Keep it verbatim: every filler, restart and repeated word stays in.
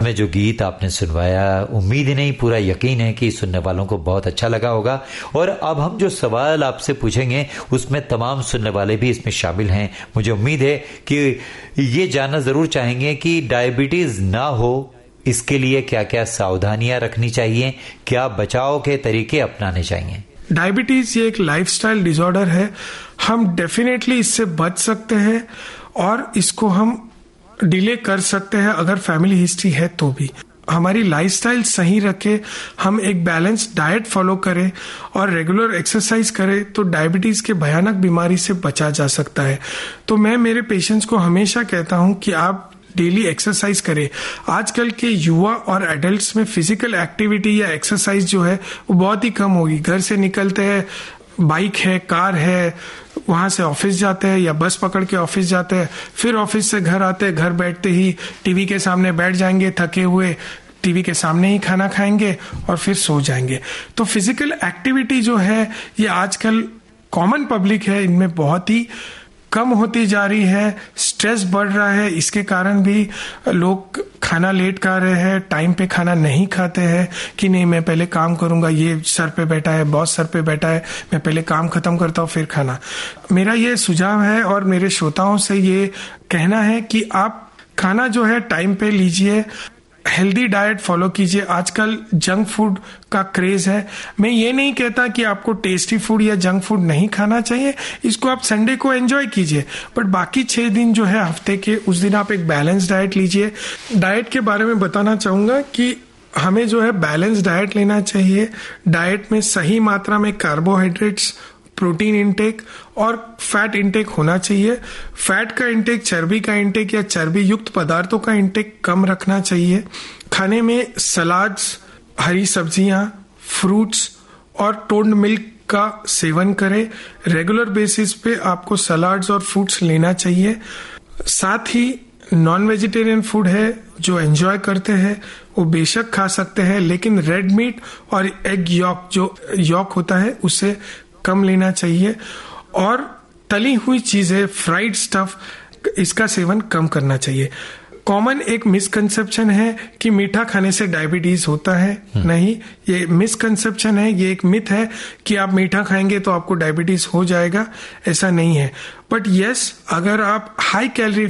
में जो गीत आपने सुनवाया, उम्मीद ही नहीं पूरा यकीन है कि सुनने वालों को बहुत अच्छा लगा होगा। और अब हम जो सवाल आपसे पूछेंगे उसमें तमाम सुनने वाले भी इसमें शामिल हैं। मुझे उम्मीद है कि ये जानना जरूर चाहेंगे कि डायबिटीज ना हो इसके लिए क्या क्या सावधानियां रखनी चाहिए, क्या बचाव के तरीके अपनाने चाहिए। डायबिटीज ये एक लाइफस्टाइल डिसऑर्डर है, हम डेफिनेटली इससे बच सकते हैं और इसको हम डिले कर सकते हैं अगर फैमिली हिस्ट्री है तो भी। हमारी लाइफस्टाइल सही रखे, हम एक बैलेंस डाइट फॉलो करें और रेगुलर एक्सरसाइज करें तो डायबिटीज के भयानक बीमारी से बचा जा सकता है। तो मैं मेरे पेशेंट्स को हमेशा कहता हूं कि आप डेली एक्सरसाइज करें। आजकल के युवा और एडल्ट्स में फिजिकल एक्टिविटी या एक्सरसाइज जो है वो बहुत ही कम होगी। घर से निकलते हैं, बाइक है, कार है, वहां से ऑफिस जाते हैं या बस पकड़ के ऑफिस जाते हैं, फिर ऑफिस से घर आते हैं, घर बैठते ही टीवी के सामने बैठ जाएंगे थके हुए, टीवी के सामने ही खाना खाएंगे और फिर सो जाएंगे। तो फिजिकल एक्टिविटी जो है ये आजकल कॉमन पब्लिक है, इनमें बहुत ही कम होती जा रही है। स्ट्रेस बढ़ रहा है, इसके कारण भी लोग खाना लेट खा रहे हैं, टाइम पे खाना नहीं खाते हैं कि नहीं मैं पहले काम करूंगा, ये सर पे बैठा है, बॉस सर पे बैठा है, मैं पहले काम खत्म करता हूँ फिर खाना। मेरा ये सुझाव है और मेरे श्रोताओं से ये कहना है कि आप खाना जो है टाइम पे लीजिए, हेल्दी डाइट फॉलो कीजिए। आजकल जंक फूड का क्रेज है। मैं ये नहीं कहता कि आपको टेस्टी फूड या जंक फूड नहीं खाना चाहिए, इसको आप संडे को एंजॉय कीजिए, बट बाकी छह दिन जो है हफ्ते के, उस दिन आप एक बैलेंस डाइट लीजिए। डाइट के बारे में बताना चाहूंगा कि हमें जो है बैलेंस डाइट लेना चाहिए। डाइट में सही मात्रा में कार्बोहाइड्रेट्स, प्रोटीन इंटेक और फैट इंटेक होना चाहिए। फैट का इंटेक, चर्बी का इंटेक या चर्बी युक्त पदार्थों का इंटेक कम रखना चाहिए। खाने में सलाड्स, हरी सब्जियां, फ्रूट्स और टोन्ड मिल्क का सेवन करें। रेगुलर बेसिस पे आपको सलाड्स और फ्रूट्स लेना चाहिए। साथ ही नॉन वेजिटेरियन फूड है जो एंजॉय करते हैं वो बेशक खा सकते हैं, लेकिन रेड मीट और एग यॉक जो यॉक होता है उससे कम लेना चाहिए। और तली हुई चीजें, फ्राइड स्टफ, इसका सेवन कम करना चाहिए। कॉमन एक मिसकंसेप्शन है कि मीठा खाने से डायबिटीज होता है। नहीं, ये मिसकंसेप्शन है, ये एक मिथ है कि आप मीठा खाएंगे तो आपको डायबिटीज हो जाएगा, ऐसा नहीं है। बट यस, अगर आप हाई कैलोरी